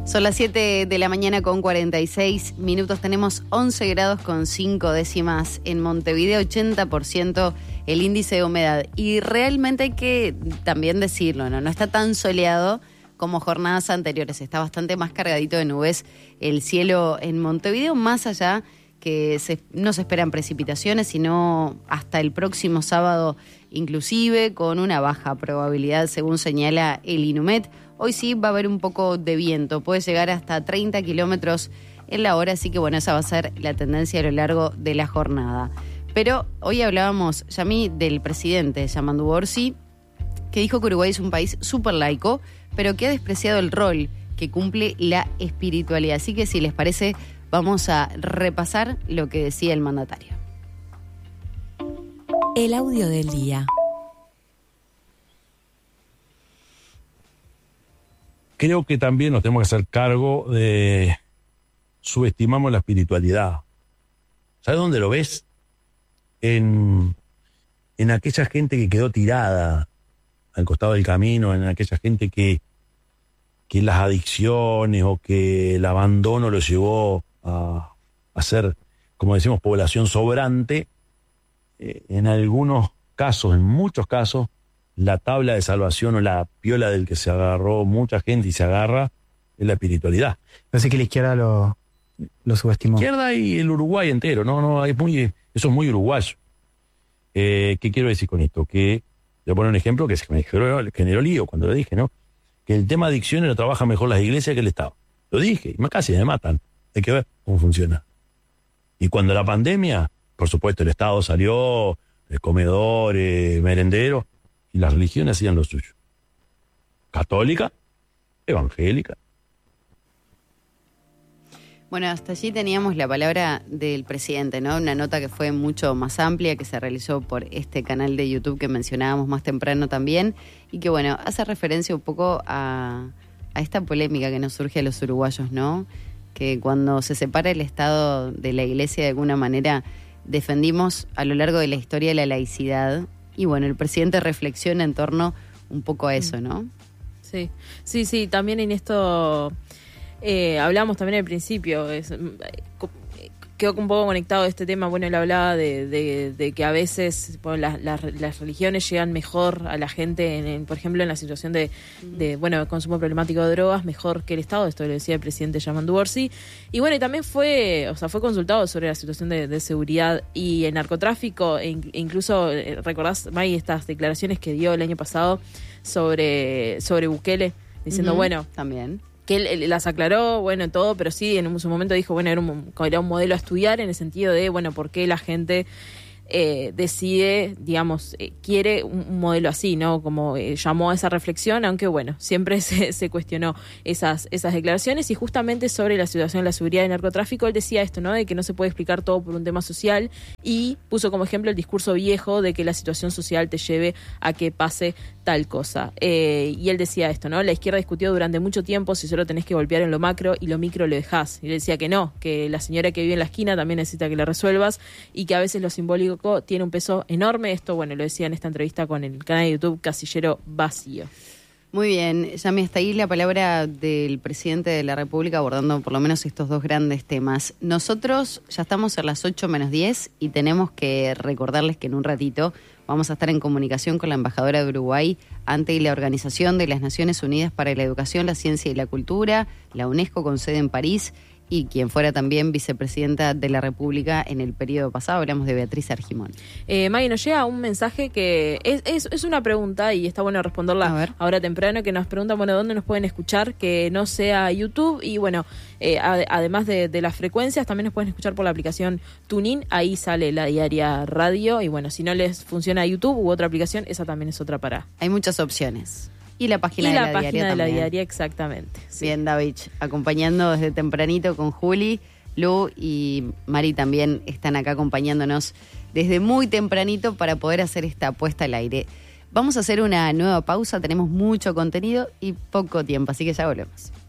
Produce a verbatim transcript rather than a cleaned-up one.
Son las siete de la mañana con cuarenta y seis minutos. Tenemos once grados con cinco décimas en Montevideo, ochenta por ciento el índice de humedad. Y realmente hay que también decirlo, ¿no? No está tan soleado como jornadas anteriores. Está bastante más cargadito de nubes el cielo en Montevideo, más allá que se, no se esperan precipitaciones, sino hasta el próximo sábado inclusive, con una baja probabilidad, según señala el INUMET. Hoy sí va a haber un poco de viento, puede llegar hasta treinta kilómetros en la hora, así que bueno, esa va a ser la tendencia a lo largo de la jornada. Pero hoy hablábamos, Yami, del presidente Yamandu Orsi, que dijo que Uruguay es un país súper laico, pero que ha despreciado el rol que cumple la espiritualidad. Así que si les parece, vamos a repasar lo que decía el mandatario. El audio del día. Creo que también nos tenemos que hacer cargo de subestimamos la espiritualidad. ¿Sabes dónde lo ves? En, en aquella gente que quedó tirada al costado del camino, en aquella gente que, que las adicciones o que el abandono lo llevó a, a ser, como decimos, población sobrante. Eh, en algunos casos, en muchos casos, la tabla de salvación o la piola del que se agarró mucha gente y se agarra es la espiritualidad. Parece que la izquierda lo, lo subestimó. La izquierda y el Uruguay entero, no, no, es muy, eso es muy uruguayo. Eh, ¿Qué quiero decir con esto? Que, voy a poner un ejemplo que se me generó, generó lío cuando lo dije, ¿no? Que el tema de adicciones lo trabajan mejor las iglesias que el Estado. Lo dije, y casi me matan. Hay que ver cómo funciona. Y cuando la pandemia, por supuesto, el Estado salió, el comedor, eh, merendero, y las religiones hacían lo suyo. Católica, evangélica. Bueno, hasta allí teníamos la palabra del presidente, ¿no? Una nota que fue mucho más amplia, que se realizó por este canal de YouTube que mencionábamos más temprano también, y que, bueno, hace referencia un poco a, a esta polémica que nos surge a los uruguayos, ¿no? Que cuando se separa el Estado de la Iglesia, de alguna manera, defendimos a lo largo de la historia la laicidad. Y bueno, el presidente reflexiona en torno un poco a eso, ¿no? Sí, sí, sí, también en esto eh, hablamos también al principio, es, quedó un poco conectado este tema. Bueno, él hablaba de, de, de que a veces bueno, las, las, las religiones llegan mejor a la gente, en, en, por ejemplo, en la situación de, de bueno, consumo problemático de drogas, mejor que el Estado. Esto lo decía el presidente Yamandu Orsi. Y bueno, y también fue, o sea, fue consultado sobre la situación de, de seguridad y el narcotráfico, e incluso, recordás, May, estas declaraciones que dio el año pasado sobre, sobre Bukele, diciendo, uh-huh, bueno, también que él, él las aclaró, bueno, todo, pero sí, en su momento dijo, bueno, era un, era un modelo a estudiar en el sentido de, bueno, por qué la gente eh, decide, digamos, eh, quiere un, un modelo así, ¿no? Como eh, llamó a esa reflexión, aunque, bueno, siempre se, se cuestionó esas, esas declaraciones. Y justamente sobre la situación de la seguridad y el narcotráfico, él decía esto, ¿no? De que no se puede explicar todo por un tema social, y puso como ejemplo el discurso viejo de que la situación social te lleve a que pase tal cosa. Eh, y él decía esto, ¿no? La izquierda discutió durante mucho tiempo si solo tenés que golpear en lo macro y lo micro lo dejás. Y él decía que no, que la señora que vive en la esquina también necesita que le resuelvas, y que a veces lo simbólico tiene un peso enorme. Esto, bueno, lo decía en esta entrevista con el canal de YouTube Casillero Vacío. Muy bien, Yami, hasta ahí la palabra del presidente de la República abordando por lo menos estos dos grandes temas. Nosotros ya estamos a las ocho menos diez y tenemos que recordarles que en un ratito vamos a estar en comunicación con la embajadora de Uruguay ante la Organización de las Naciones Unidas para la Educación, la Ciencia y la Cultura, la UNESCO con sede en París, y quien fuera también vicepresidenta de la República en el periodo pasado. Hablamos de Beatriz Argimón. Eh, Maggie, nos llega un mensaje que es, es, es una pregunta, y está bueno responderla ahora temprano, que nos preguntan, bueno, ¿dónde nos pueden escuchar? Que no sea YouTube, y bueno, eh, ad, además de, de las frecuencias, también nos pueden escuchar por la aplicación TuneIn, ahí sale la Diaria Radio, y bueno, si no les funciona YouTube u otra aplicación, esa también es otra para. Hay muchas opciones. Y la página y de la, la, página diaria de la también. diaria, exactamente. Sí. Bien, David, acompañando desde tempranito con Juli, Lu y Mari también están acá acompañándonos desde muy tempranito para poder hacer esta puesta al aire. Vamos a hacer una nueva pausa, tenemos mucho contenido y poco tiempo, así que ya volvemos.